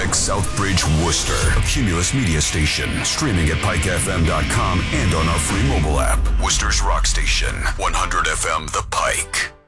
KXSX Southbridge, Worcester. A Cumulus Media station. Streaming at pikefm.com and on our free mobile app. Worcester's rock station. 100 FM The Pike.